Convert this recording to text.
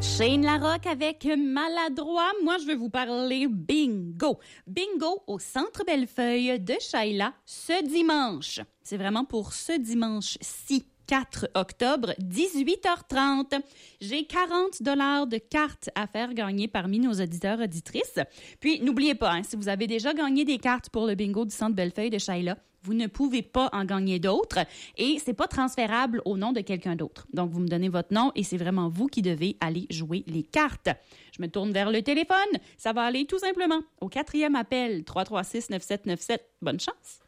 Shane Larocque avec Maladroit. Moi, je vais vous parler bingo. Bingo au Centre Bellefeuille de Shayla ce dimanche. C'est vraiment pour ce dimanche-ci. 4 octobre, 18h30. J'ai 40 $ de cartes à faire gagner parmi nos auditeurs auditrices. Puis, n'oubliez pas, si vous avez déjà gagné des cartes pour le bingo du Centre Bellefeuille de Shayla, vous ne pouvez pas en gagner d'autres et c'est pas transférable au nom de quelqu'un d'autre. Donc, vous me donnez votre nom et c'est vraiment vous qui devez aller jouer les cartes. Je me tourne vers le téléphone. Ça va aller tout simplement au 4e appel 336-9797. Bonne chance!